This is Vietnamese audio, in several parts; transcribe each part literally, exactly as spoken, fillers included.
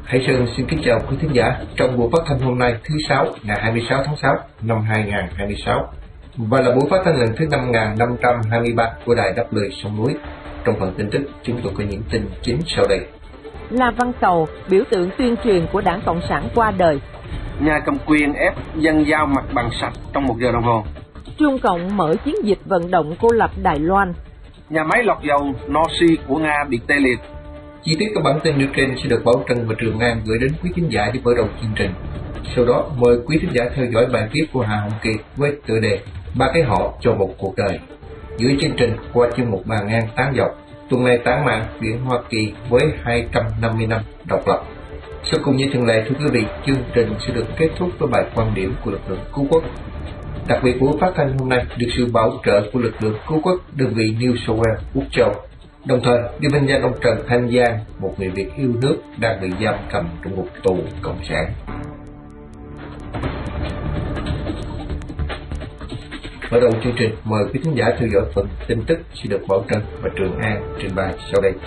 Hải Sơn xin kính chào quý thính giả trong buổi phát thanh hôm nay thứ sáu ngày hai mươi sáu tháng sáu năm hai nghìn không trăm hai mươi sáu và là buổi phát thanh lần thứ năm nghìn năm trăm hai mươi ba của đài Đáp Lời Sông Núi. Trong phần tin tức chúng tôi có những tin chính sau đây. La Văn Cầu, biểu tượng tuyên truyền của Đảng Cộng sản qua đời. Nhà cầm quyền ép dân giao mặt bằng sạch trong một giờ đồng hồ. Trung Cộng mở chiến dịch vận động cô lập Đài Loan. Nhà máy lọc dầu North của Nga bị tê liệt. Chi tiết các bản tin nêu trên sẽ được Bảo Trân và Trường An gửi đến quý khán giả để mở đầu chương trình. Sau đó mời quý khán giả theo dõi bài viết của Hà Hồng Kiệt với tựa đề Ba cái họ cho một cuộc đời. Dưới chương trình qua chương mục Bàn Ngang Tán Dọc, tuần này tán mạng biển Hoa Kỳ với hai trăm năm mươi năm độc lập. Sau cùng như thường lệ, thưa quý vị, chương trình sẽ được kết thúc với bài quan điểm của lực lượng cứu quốc. Đặc biệt buổi phát thanh hôm nay được sự bảo trợ của lực lượng cứu quốc đơn vị New South Wales, Úc Châu. Đồng thời đi vinh danh ông Trần Thanh Giang, một người Việt yêu nước đang bị giam cầm trong ngục tù cộng sản. Mở đầu chương trình, mời quý khán giả theo dõi phần tin tức sẽ được Bảo Trân và Trường An trình bày sau đây.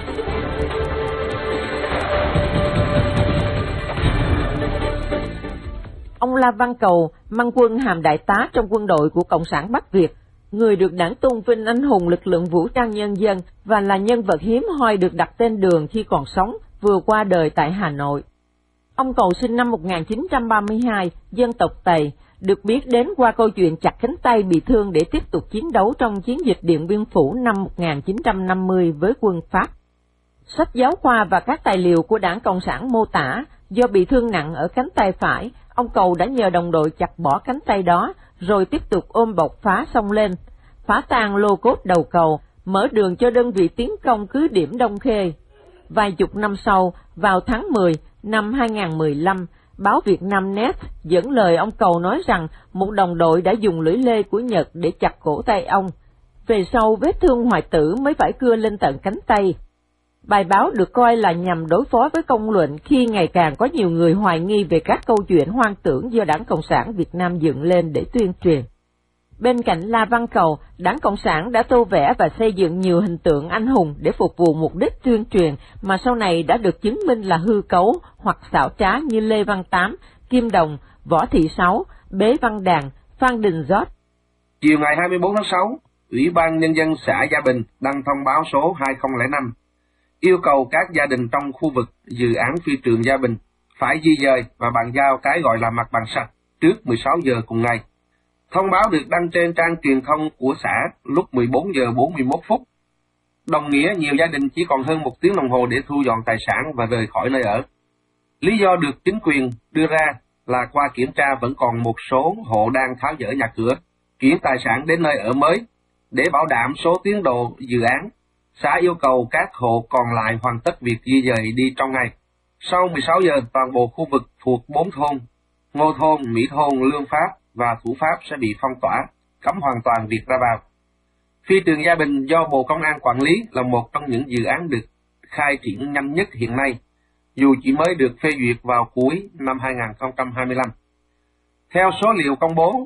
Ông La Văn Cầu, mang quân hàm đại tá trong quân đội của Cộng sản Bắc Việt, người được Đảng tôn vinh anh hùng lực lượng vũ trang nhân dân và là nhân vật hiếm hoi được đặt tên đường khi còn sống, vừa qua đời tại Hà Nội. Ông Cầu sinh năm một nghìn chín trăm ba mươi hai, dân tộc Tày, được biết đến qua câu chuyện chặt cánh tay bị thương để tiếp tục chiến đấu trong chiến dịch Điện Biên Phủ năm một nghìn chín trăm năm mươi với quân Pháp. Sách giáo khoa và các tài liệu của Đảng Cộng sản mô tả, do bị thương nặng ở cánh tay phải, ông Cầu đã nhờ đồng đội chặt bỏ cánh tay đó, rồi tiếp tục ôm bọc phá xông lên, phá tan lô cốt đầu cầu, mở đường cho đơn vị tiến công cứ điểm Đông Khê. Vài chục năm sau, vào tháng mười năm hai nghìn không trăm mười lăm, báo Việt Nam Net dẫn lời ông Cầu nói rằng một đồng đội đã dùng lưỡi lê của Nhật để chặt cổ tay ông. Về sau, vết thương hoại tử mới phải cưa lên tận cánh tay. Bài báo được coi là nhằm đối phó với công luận khi ngày càng có nhiều người hoài nghi về các câu chuyện hoang tưởng do Đảng Cộng sản Việt Nam dựng lên để tuyên truyền. Bên cạnh La Văn Cầu, Đảng Cộng sản đã tô vẽ và xây dựng nhiều hình tượng anh hùng để phục vụ mục đích tuyên truyền mà sau này đã được chứng minh là hư cấu hoặc xảo trá như Lê Văn Tám, Kim Đồng, Võ Thị Sáu, Bế Văn Đàn, Phan Đình Giót. Chiều ngày hai mươi bốn tháng sáu, Ủy ban Nhân dân xã Gia Bình đăng thông báo số hai không không năm, yêu cầu các gia đình trong khu vực dự án phi trường Gia Bình phải di dời và bàn giao cái gọi là mặt bằng sạch trước mười sáu giờ cùng ngày. Thông báo được đăng trên trang truyền thông của xã lúc mười bốn giờ bốn mươi mốt phút. Đồng nghĩa nhiều gia đình chỉ còn hơn một tiếng đồng hồ để thu dọn tài sản và rời khỏi nơi ở. Lý do được chính quyền đưa ra là qua kiểm tra vẫn còn một số hộ đang tháo dỡ nhà cửa, chuyển tài sản đến nơi ở mới. Để bảo đảm số tiến độ dự án, xã yêu cầu các hộ còn lại hoàn tất việc di dời đi trong ngày. Sau mười sáu giờ, toàn bộ khu vực thuộc bốn thôn, Ngô Thôn, Mỹ Thôn, Lương Pháp và Thủ Pháp sẽ bị phong tỏa, cấm hoàn toàn việc ra vào. Phi trường Gia Bình do Bộ Công an quản lý là một trong những dự án được khai triển nhanh nhất hiện nay, dù chỉ mới được phê duyệt vào cuối năm hai nghìn không trăm hai mươi lăm. Theo số liệu công bố,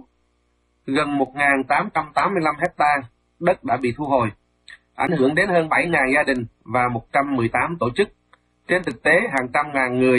gần một nghìn tám trăm tám mươi lăm hectare đất đã bị thu hồi, ảnh hưởng đến hơn bảy nghìn gia đình và một trăm mười tám tổ chức. Trên thực tế, hàng trăm ngàn người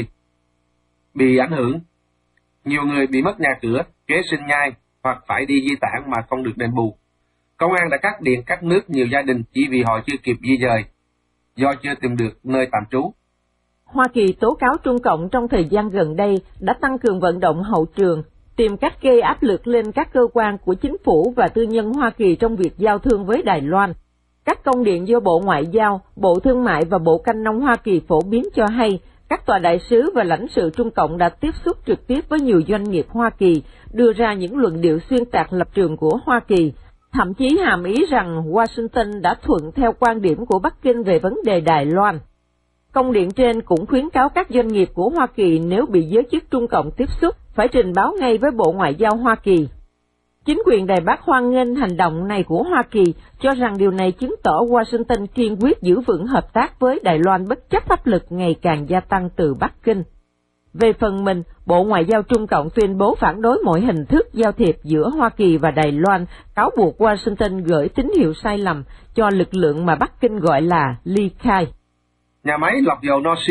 bị ảnh hưởng. Nhiều người bị mất nhà cửa, kế sinh nhai hoặc phải đi di tản mà không được đền bù. Công an đã cắt điện cắt nước nhiều gia đình chỉ vì họ chưa kịp di dời, do chưa tìm được nơi tạm trú. Hoa Kỳ tố cáo Trung Cộng trong thời gian gần đây đã tăng cường vận động hậu trường, tìm cách gây áp lực lên các cơ quan của chính phủ và tư nhân Hoa Kỳ trong việc giao thương với Đài Loan. Các công điện do Bộ Ngoại giao, Bộ Thương mại và Bộ Canh nông Hoa Kỳ phổ biến cho hay, các tòa đại sứ và lãnh sự Trung Cộng đã tiếp xúc trực tiếp với nhiều doanh nghiệp Hoa Kỳ, đưa ra những luận điệu xuyên tạc lập trường của Hoa Kỳ, thậm chí hàm ý rằng Washington đã thuận theo quan điểm của Bắc Kinh về vấn đề Đài Loan. Công điện trên cũng khuyến cáo các doanh nghiệp của Hoa Kỳ nếu bị giới chức Trung Cộng tiếp xúc, phải trình báo ngay với Bộ Ngoại giao Hoa Kỳ. Chính quyền Đài Bắc hoan nghênh hành động này của Hoa Kỳ, cho rằng điều này chứng tỏ Washington kiên quyết giữ vững hợp tác với Đài Loan bất chấp áp lực ngày càng gia tăng từ Bắc Kinh. Về phần mình, Bộ Ngoại giao Trung Cộng tuyên bố phản đối mọi hình thức giao thiệp giữa Hoa Kỳ và Đài Loan, cáo buộc Washington gửi tín hiệu sai lầm cho lực lượng mà Bắc Kinh gọi là ly khai. Nhà máy lọc dầu North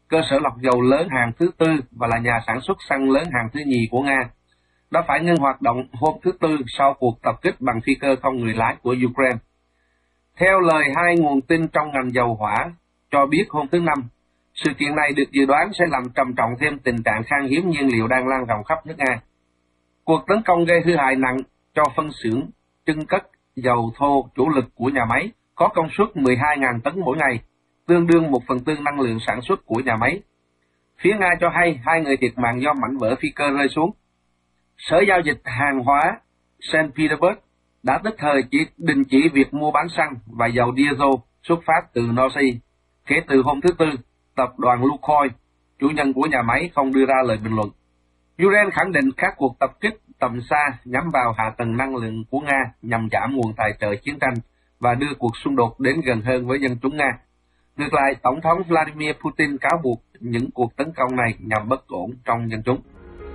cơ sở lọc dầu lớn hàng thứ tư và là nhà sản xuất xăng lớn hàng thứ nhì của Nga, đã phải ngưng hoạt động hôm thứ Tư sau cuộc tập kích bằng phi cơ không người lái của Ukraine. Theo lời hai nguồn tin trong ngành dầu hỏa cho biết hôm thứ Năm, sự kiện này được dự đoán sẽ làm trầm trọng thêm tình trạng khan hiếm nhiên liệu đang lan rộng khắp nước Nga. Cuộc tấn công gây hư hại nặng cho phân xưởng trưng cất dầu thô chủ lực của nhà máy, có công suất mười hai nghìn tấn mỗi ngày, tương đương một phần tư năng lượng sản xuất của nhà máy. Phía Nga cho hay hai người thiệt mạng do mảnh vỡ phi cơ rơi xuống. Sở Giao dịch Hàng hóa Saint Petersburg đã tức thời chỉ đình chỉ việc mua bán xăng và dầu diesel xuất phát từ North Sea kể từ hôm thứ Tư. Tập đoàn Lukoil, chủ nhân của nhà máy, không đưa ra lời bình luận. Ukraine khẳng định các cuộc tập kích tầm xa nhắm vào hạ tầng năng lượng của Nga nhằm giảm nguồn tài trợ chiến tranh và đưa cuộc xung đột đến gần hơn với dân chúng Nga. Ngược lại, Tổng thống Vladimir Putin cáo buộc những cuộc tấn công này nhằm bất ổn trong dân chúng.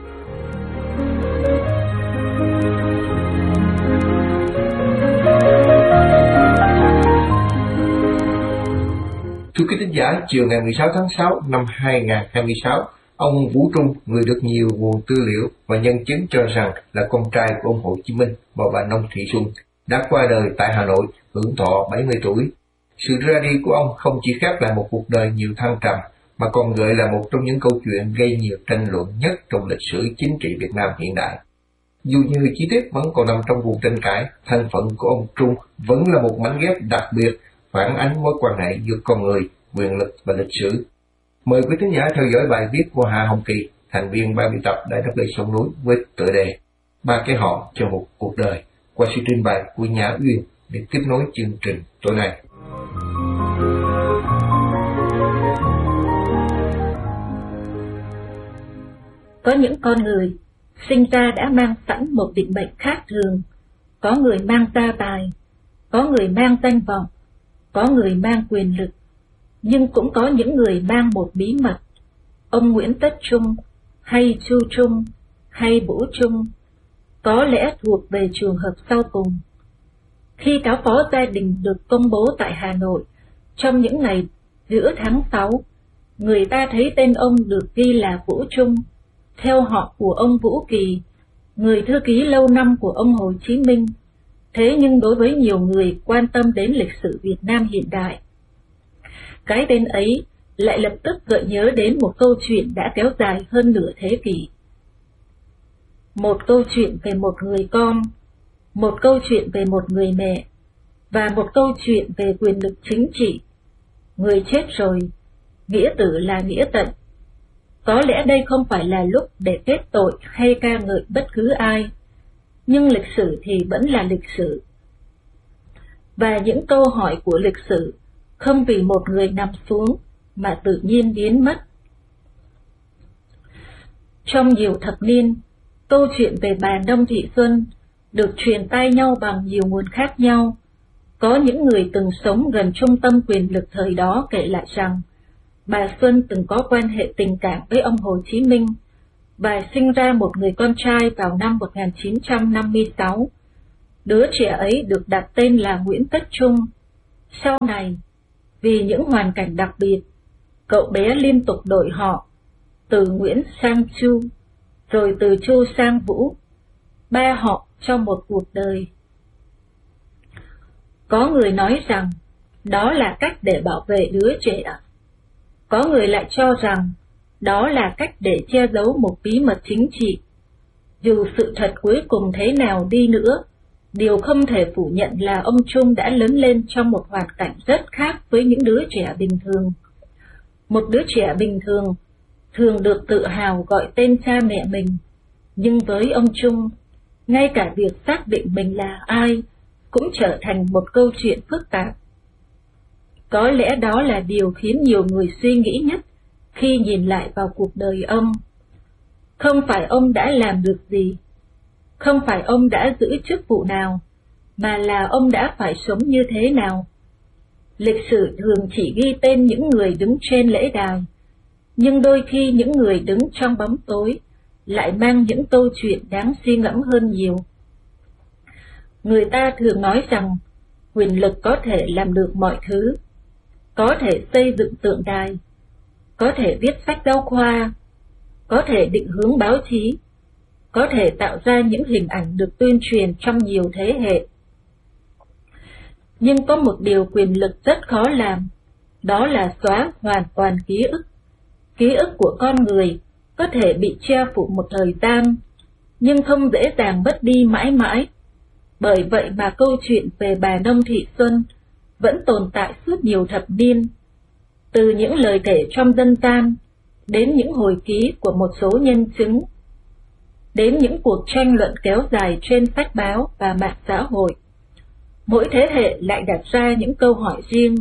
Thưa quý thính giả, chiều ngày mười sáu tháng sáu năm hai nghìn không trăm hai mươi sáu, ông Vũ Trung, người được nhiều nguồn tư liệu và nhân chứng cho rằng là con trai của ông Hồ Chí Minh và bà Nông Thị Xuân, đã qua đời tại Hà Nội, hưởng thọ bảy mươi tuổi. Sự ra đi của ông không chỉ khép lại một cuộc đời nhiều thăng trầm, mà còn gợi là một trong những câu chuyện gây nhiều tranh luận nhất trong lịch sử chính trị Việt Nam hiện đại. Dù như chi tiết vẫn còn nằm trong vùng tranh cãi, thân phận của ông Trung vẫn là một mảnh ghép đặc biệt, phản ánh mối quan hệ giữa con người, quyền lực và lịch sử. Mời quý thính giả theo dõi bài viết của Hà Hồng Kỳ, thành viên ban biên tập Đài Đáp Lời Sông Núi, với tựa đề Ba cái họ cho một cuộc đời, qua sự trình bày của Nhã Uyên để tiếp nối chương trình tối nay. Có những con người sinh ra đã mang sẵn một định mệnh khác thường, có người mang gia tài, có người mang danh vọng, có người mang quyền lực, nhưng cũng có những người mang một bí mật. Ông Nguyễn Tất Trung, hay Chu Trung, hay Vũ Trung, có lẽ thuộc về trường hợp sau cùng. Khi cáo phó gia đình được công bố tại Hà Nội trong những ngày giữa tháng sáu, người ta thấy tên ông được ghi là Vũ Trung, theo họ của ông Vũ Kỳ, người thư ký lâu năm của ông Hồ Chí Minh. Thế nhưng đối với nhiều người quan tâm đến lịch sử Việt Nam hiện đại, cái tên ấy lại lập tức gợi nhớ đến một câu chuyện đã kéo dài hơn nửa thế kỷ. Một câu chuyện về một người con, một câu chuyện về một người mẹ, và một câu chuyện về quyền lực chính trị. Người chết rồi, nghĩa tử là nghĩa tận. Có lẽ đây không phải là lúc để kết tội hay ca ngợi bất cứ ai, nhưng lịch sử thì vẫn là lịch sử. Và những câu hỏi của lịch sử không vì một người nằm xuống mà tự nhiên biến mất. Trong nhiều thập niên, câu chuyện về bà Nông Thị Xuân được truyền tai nhau bằng nhiều nguồn khác nhau. Có những người từng sống gần trung tâm quyền lực thời đó kể lại rằng bà Xuân từng có quan hệ tình cảm với ông Hồ Chí Minh và sinh ra một người con trai vào năm một nghìn chín trăm năm mươi sáu. Đứa trẻ ấy được đặt tên là Nguyễn Tất Trung. Sau này, vì những hoàn cảnh đặc biệt, cậu bé liên tục đổi họ, từ Nguyễn sang Chu, rồi từ Chu sang Vũ, ba họ trong một cuộc đời. Có người nói rằng đó là cách để bảo vệ đứa trẻ. Có người lại cho rằng đó là cách để che giấu một bí mật chính trị. Dù sự thật cuối cùng thế nào đi nữa, điều không thể phủ nhận là ông Trung đã lớn lên trong một hoàn cảnh rất khác với những đứa trẻ bình thường. Một đứa trẻ bình thường thường được tự hào gọi tên cha mẹ mình, nhưng với ông Trung, ngay cả việc xác định mình là ai cũng trở thành một câu chuyện phức tạp. Có lẽ đó là điều khiến nhiều người suy nghĩ nhất khi nhìn lại vào cuộc đời ông. Không phải ông đã làm được gì, không phải ông đã giữ chức vụ nào, mà là ông đã phải sống như thế nào. Lịch sử thường chỉ ghi tên những người đứng trên lễ đài, nhưng đôi khi những người đứng trong bóng tối lại mang những câu chuyện đáng suy ngẫm hơn nhiều. Người ta thường nói rằng quyền lực có thể làm được mọi thứ, có thể xây dựng tượng đài, có thể viết sách giáo khoa, có thể định hướng báo chí, có thể tạo ra những hình ảnh được tuyên truyền trong nhiều thế hệ. Nhưng có một điều quyền lực rất khó làm, đó là xóa hoàn toàn ký ức. Ký ức của con người có thể bị che phủ một thời gian, nhưng không dễ dàng mất đi mãi mãi. Bởi vậy mà câu chuyện về bà Nông Thị Xuân vẫn tồn tại suốt nhiều thập niên, từ những lời kể trong dân gian, đến những hồi ký của một số nhân chứng, đến những cuộc tranh luận kéo dài trên sách báo và mạng xã hội. Mỗi thế hệ lại đặt ra những câu hỏi riêng.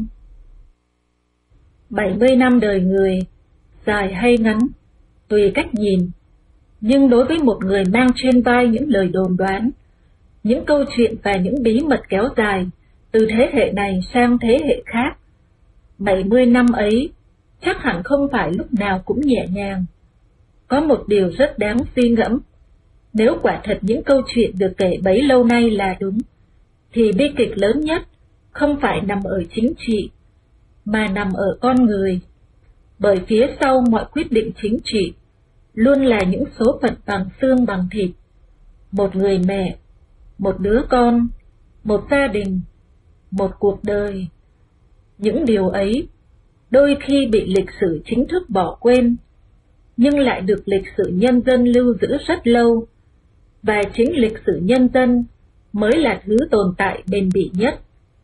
bảy mươi năm đời người, dài hay ngắn, tùy cách nhìn, nhưng đối với một người mang trên vai những lời đồn đoán, những câu chuyện và những bí mật kéo dài từ thế hệ này sang thế hệ khác, bảy mươi năm ấy chắc hẳn không phải lúc nào cũng nhẹ nhàng. Có một điều rất đáng suy ngẫm, nếu quả thật những câu chuyện được kể bấy lâu nay là đúng, thì bi kịch lớn nhất không phải nằm ở chính trị, mà nằm ở con người. Bởi phía sau mọi quyết định chính trị luôn là những số phận bằng xương bằng thịt, một người mẹ, một đứa con, một gia đình, một cuộc đời. Những điều ấy đôi khi bị lịch sử chính thức bỏ quên, nhưng lại được lịch sử nhân dân lưu giữ rất lâu, và chính lịch sử nhân dân mới là thứ tồn tại bền bỉ nhất.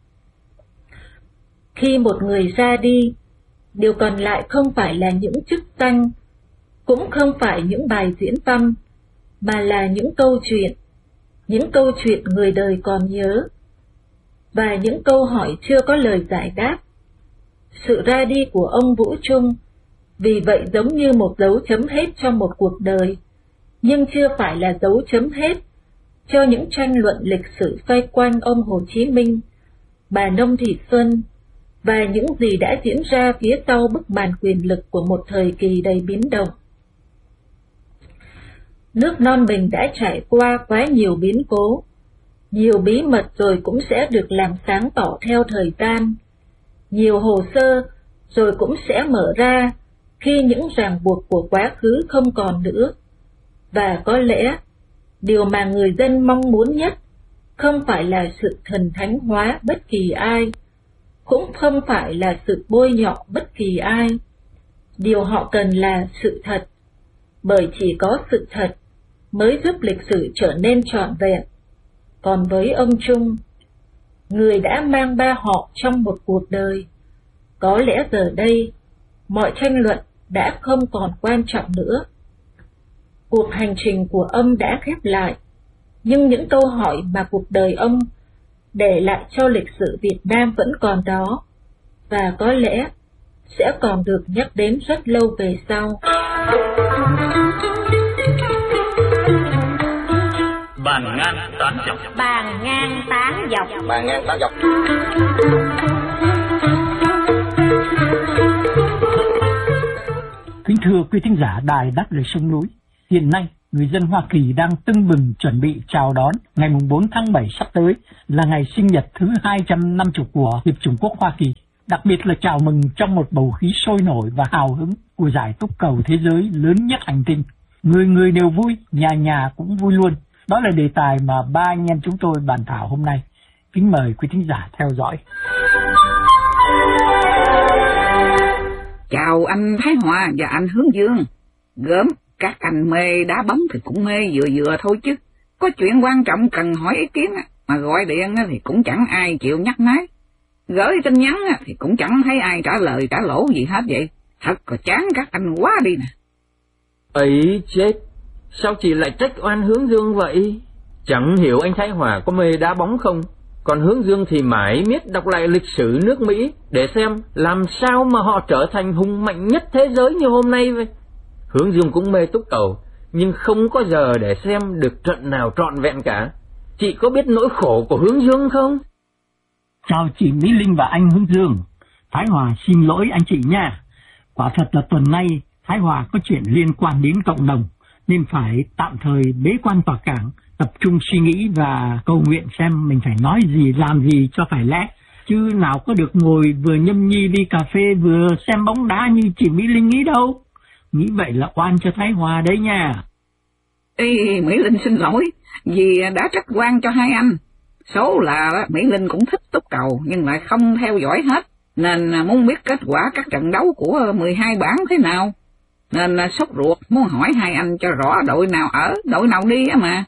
Khi một người ra đi, điều còn lại không phải là những chức danh, cũng không phải những bài diễn văn, mà là những câu chuyện, những câu chuyện người đời còn nhớ, và những câu hỏi chưa có lời giải đáp. Sự ra đi của ông Vũ Trung vì vậy giống như một dấu chấm hết cho một cuộc đời, nhưng chưa phải là dấu chấm hết cho những tranh luận lịch sử xoay quanh ông Hồ Chí Minh, bà Nông Thị Xuân, và những gì đã diễn ra phía sau bức màn quyền lực của một thời kỳ đầy biến động. Nước non mình đã trải qua quá nhiều biến cố, nhiều bí mật rồi cũng sẽ được làm sáng tỏ theo thời gian, nhiều hồ sơ rồi cũng sẽ mở ra khi những ràng buộc của quá khứ không còn nữa. Và có lẽ, điều mà người dân mong muốn nhất không phải là sự thần thánh hóa bất kỳ ai, cũng không phải là sự bôi nhọ bất kỳ ai. Điều họ cần là sự thật, bởi chỉ có sự thật mới giúp lịch sử trở nên trọn vẹn. Còn với ông Trung, người đã mang ba họ trong một cuộc đời, có lẽ giờ đây mọi tranh luận đã không còn quan trọng nữa. Cuộc hành trình của ông đã khép lại, nhưng những câu hỏi mà cuộc đời ông để lại cho lịch sử Việt Nam vẫn còn đó, và có lẽ sẽ còn được nhắc đến rất lâu về sau. Bàn ngang tán dọc. Bàn ngang tán dọc. Bàn ngang tán dọc. Kính thưa quý thính giả đài Đáp Lời Sông Núi, hiện nay người dân Hoa Kỳ đang tưng bừng chuẩn bị chào đón ngày bốn tháng bảy sắp tới là ngày sinh nhật thứ hai trăm năm mươi của Hiệp chủng quốc Hoa Kỳ. Đặc biệt là chào mừng trong một bầu khí sôi nổi và hào hứng của giải túc cầu thế giới lớn nhất hành tinh. Người người đều vui, nhà nhà cũng vui luôn. Đó là đề tài mà ba anh em chúng tôi bàn thảo hôm nay. Kính mời quý thính giả theo dõi. Chào anh Thái Hòa và anh Hướng Dương. Gớm, các anh mê đá bóng thì cũng mê vừa vừa thôi chứ. Có chuyện quan trọng cần hỏi ý kiến mà gọi điện thì cũng chẳng ai chịu nhắc máy. Gửi tin nhắn thì cũng chẳng thấy ai trả lời trả lỗ gì hết vậy. Thật là chán các anh quá đi nè. Ấy chết, sao chị lại trách oan Hướng Dương vậy? Chẳng hiểu anh Thái Hòa có mê đá bóng không? Còn Hướng Dương thì mãi miết đọc lại lịch sử nước Mỹ để xem làm sao mà họ trở thành hùng mạnh nhất thế giới như hôm nay vậy. Hướng Dương cũng mê túc cầu, nhưng không có giờ để xem được trận nào trọn vẹn cả. Chị có biết nỗi khổ của Hướng Dương không? Chào chị Mỹ Linh và anh Hướng Dương. Thái Hòa xin lỗi anh chị nha. Quả thật là tuần nay Thái Hòa có chuyện liên quan đến cộng đồng, nên phải tạm thời bế quan tỏa cảng, tập trung suy nghĩ và cầu nguyện xem mình phải nói gì làm gì cho phải lẽ. chứ nào có được ngồi vừa nhâm nhi ly cà phê vừa xem bóng đá như chị Mỹ Linh nghĩ đâu. Nghĩ vậy là oan cho Thái Hòa đấy nha. Ê, Mỹ Linh xin lỗi, vì đã trách oan cho hai anh. Số là Mỹ Linh cũng thích túc cầu nhưng lại không theo dõi hết, nên muốn biết kết quả các trận đấu của mười hai bảng thế nào. Nên sốt ruột muốn hỏi hai anh cho rõ đội nào ở, đội nào đi á mà.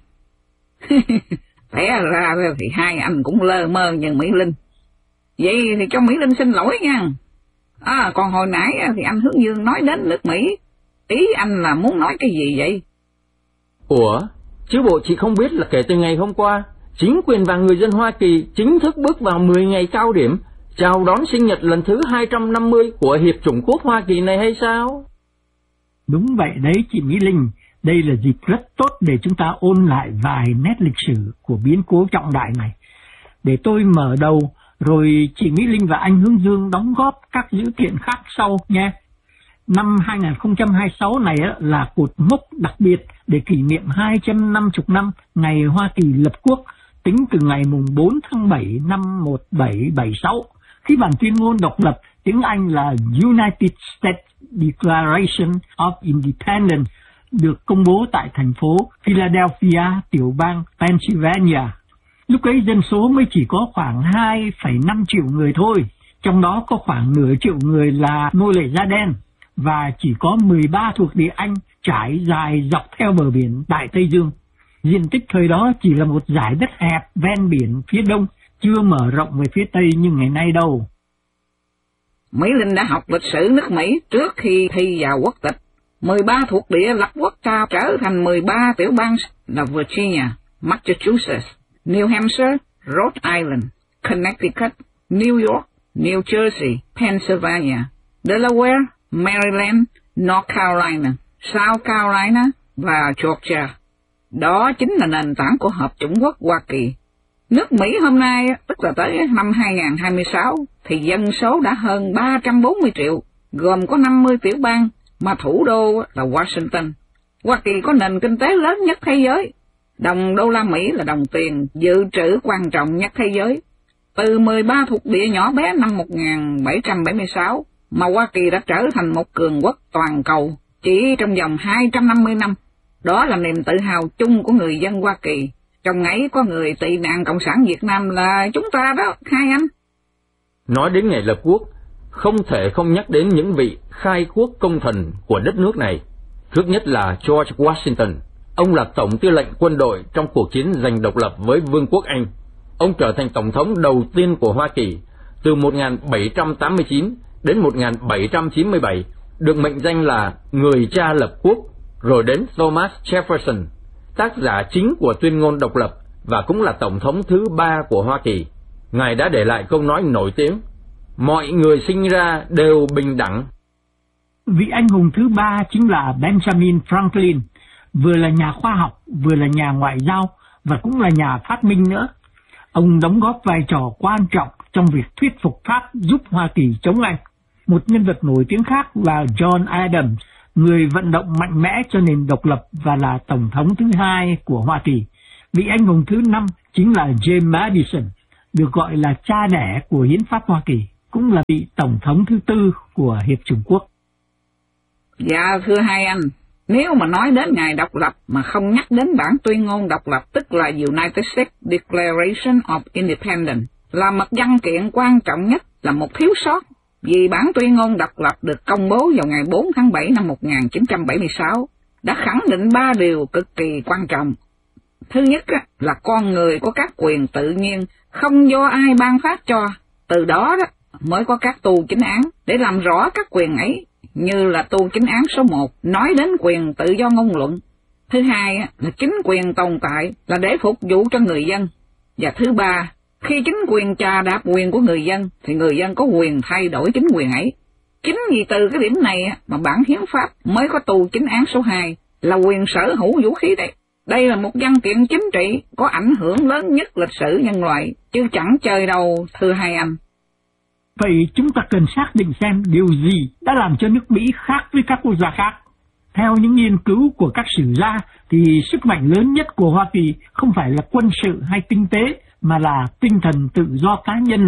Té ra thì hai anh cũng lơ mơ như Mỹ Linh. Vậy thì cho Mỹ Linh xin lỗi nha. À, còn hồi nãy thì anh Hướng Dương nói đến nước Mỹ. Ý anh là muốn nói cái gì vậy? Ủa, chứ bộ chị không biết là kể từ ngày hôm qua, chính quyền và người dân Hoa Kỳ chính thức bước vào mười ngày cao điểm, chào đón sinh nhật lần thứ hai trăm năm mươi của Hiệp chủng quốc Hoa Kỳ này hay sao? Đúng vậy đấy chị Mỹ Linh, đây là dịp rất tốt để chúng ta ôn lại vài nét lịch sử của biến cố trọng đại này. Để tôi mở đầu, rồi chị Mỹ Linh và anh Hướng Dương đóng góp các dữ kiện khác sau nha. Năm hai không hai sáu này là cột mốc đặc biệt để kỷ niệm hai trăm năm mươi năm ngày Hoa Kỳ lập quốc, tính từ ngày bốn tháng bảy năm một nghìn bảy trăm bảy mươi sáu, khi bản tuyên ngôn độc lập tiếng Anh là United States Declaration of Independence được công bố tại thành phố Philadelphia, tiểu bang Pennsylvania. Lúc ấy dân số mới chỉ có khoảng hai phẩy năm triệu người thôi, trong đó có khoảng nửa triệu người là nô lệ da đen, và chỉ có mười ba thuộc địa Anh trải dài dọc theo bờ biển Đại Tây Dương. Diện tích thời đó chỉ là một dải đất hẹp ven biển phía đông, chưa mở rộng về phía tây như ngày nay đâu. Mỹ Linh đã học lịch sử nước Mỹ trước khi thi vào quốc tịch. mười ba thuộc địa lập quốc trao trở thành mười ba tiểu bang là Virginia, Massachusetts, New Hampshire, Rhode Island, Connecticut, New York, New Jersey, Pennsylvania, Delaware, Maryland, North Carolina, South Carolina và Georgia. Đó chính là nền tảng của Hợp chủng quốc Hoa Kỳ. Nước Mỹ hôm nay, tức là tới năm hai không hai sáu, thì dân số đã hơn ba trăm bốn mươi triệu, gồm có năm mươi tiểu bang, mà thủ đô là Washington. Hoa Kỳ có nền kinh tế lớn nhất thế giới. Đồng đô la Mỹ là đồng tiền dự trữ quan trọng nhất thế giới. Từ mười ba thuộc địa nhỏ bé năm một nghìn bảy trăm bảy mươi sáu, mà Hoa Kỳ đã trở thành một cường quốc toàn cầu chỉ trong vòng hai trăm năm mươi năm. Đó là niềm tự hào chung của người dân Hoa Kỳ. Trong ấy có người tị nạn Cộng sản Việt Nam là chúng ta đó, hai anh. Nói đến ngày lập quốc, không thể không nhắc đến những vị khai quốc công thần của đất nước này. Trước nhất là George Washington. Ông là tổng tư lệnh quân đội trong cuộc chiến giành độc lập với Vương quốc Anh. Ông trở thành tổng thống đầu tiên của Hoa Kỳ từ một nghìn bảy trăm tám mươi chín đến một nghìn bảy trăm chín mươi bảy, được mệnh danh là người cha lập quốc. Rồi đến Thomas Jefferson, tác giả chính của tuyên ngôn độc lập và cũng là tổng thống thứ ba của Hoa Kỳ. Ngài đã để lại câu nói nổi tiếng: mọi người sinh ra đều bình đẳng. Vị anh hùng thứ ba chính là Benjamin Franklin, vừa là nhà khoa học, vừa là nhà ngoại giao và cũng là nhà phát minh nữa. Ông đóng góp vai trò quan trọng trong việc thuyết phục Pháp giúp Hoa Kỳ chống Anh. Một nhân vật nổi tiếng khác là John Adams, người vận động mạnh mẽ cho nền độc lập và là tổng thống thứ hai của Hoa Kỳ. Vị anh hùng thứ năm chính là James Madison, được gọi là cha đẻ của hiến pháp Hoa Kỳ, cũng là vị tổng thống thứ tư của Hiệp chủng quốc. Dạ thưa hai anh, nếu mà nói đến ngày độc lập mà không nhắc đến bản tuyên ngôn độc lập, tức là United States Declaration of Independence, là một văn kiện quan trọng nhất, là một thiếu sót. Vì bản tuyên ngôn độc lập được công bố vào ngày bốn tháng bảy năm một nghìn chín trăm bảy mươi sáu, đã khẳng định ba điều cực kỳ quan trọng. Thứ nhất là con người có các quyền tự nhiên, không do ai ban phát cho. Từ đó mới có các tu chính án để làm rõ các quyền ấy, như là tu chính án số một nói đến quyền tự do ngôn luận. Thứ hai là chính quyền tồn tại là để phục vụ cho người dân. Và thứ ba, khi chính quyền chà đạp quyền của người dân thì người dân có quyền thay đổi chính quyền ấy. Chính vì từ cái điểm này mà bản hiến pháp mới có tu chính án số hai là quyền sở hữu vũ khí đấy. Đây là một văn kiện chính trị có ảnh hưởng lớn nhất lịch sử nhân loại, chứ chẳng chơi đâu thưa hai anh. Vậy chúng ta cần xác định xem điều gì đã làm cho nước Mỹ khác với các quốc gia khác. Theo những nghiên cứu của các sử gia thì sức mạnh lớn nhất của Hoa Kỳ không phải là quân sự hay kinh tế, mà là tinh thần tự do cá nhân này,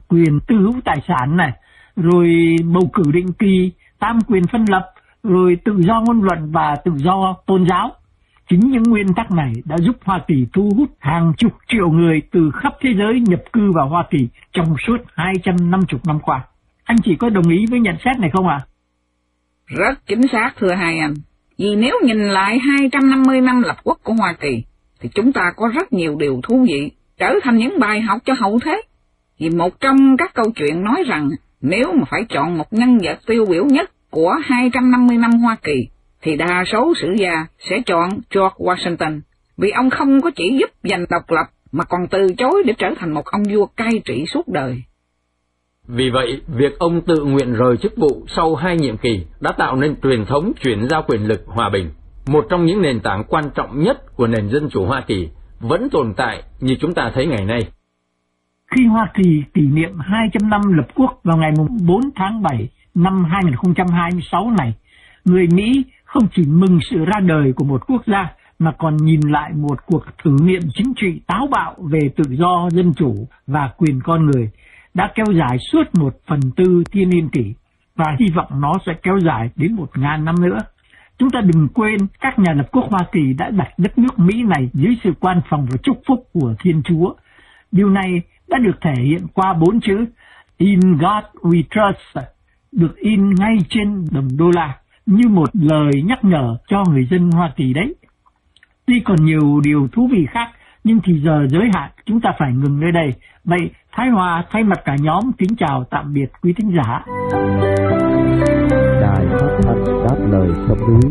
quyền tư hữu tài sản này, rồi bầu cử định kỳ, tam quyền phân lập, rồi tự do ngôn luận và tự do tôn giáo. Chính những nguyên tắc này đã giúp Hoa Kỳ thu hút hàng chục triệu người từ khắp thế giới nhập cư vào Hoa Kỳ trong suốt hai trăm năm mươi năm qua. Anh chị có đồng ý với nhận xét này không ạ? À? Rất chính xác thưa hai anh. Vì nếu nhìn lại hai trăm năm mươi năm lập quốc của Hoa Kỳ, thì chúng ta có rất nhiều điều thú vị, trở thành những bài học cho hậu thế. Vì một trong các câu chuyện nói rằng, nếu mà phải chọn một nhân vật tiêu biểu nhất của hai trăm năm mươi năm Hoa Kỳ, thì đa số sử gia sẽ chọn George Washington, vì ông không có chỉ giúp giành độc lập, mà còn từ chối để trở thành một ông vua cai trị suốt đời. Vì vậy, việc ông tự nguyện rời chức vụ sau hai nhiệm kỳ đã tạo nên truyền thống chuyển giao quyền lực hòa bình, một trong những nền tảng quan trọng nhất của nền dân chủ Hoa Kỳ, vẫn tồn tại như chúng ta thấy ngày nay. Khi Hoa Kỳ kỷ niệm hai trăm năm lập quốc vào ngày bốn tháng bảy năm hai nghìn không trăm hai mươi sáu này, người Mỹ không chỉ mừng sự ra đời của một quốc gia, mà còn nhìn lại một cuộc thử nghiệm chính trị táo bạo về tự do, dân chủ và quyền con người, đã kéo dài suốt một phần tư thiên niên kỷ, và hy vọng nó sẽ kéo dài đến một ngàn năm nữa. Chúng ta đừng quên các nhà lập quốc Hoa Kỳ đã đặt đất nước Mỹ này dưới sự quan phòng và chúc phúc của Thiên Chúa. Điều này đã được thể hiện qua bốn chữ In God We Trust, được in ngay trên đồng đô la, như một lời nhắc nhở cho người dân Hoa Kỳ đấy. Tuy còn nhiều điều thú vị khác, nhưng thì giờ giới hạn, chúng ta phải ngừng nơi đây. Vậy Thái Hòa thay mặt cả nhóm kính chào tạm biệt quý thính giả. Đài Phát thanh Đáp Lời Sông Núi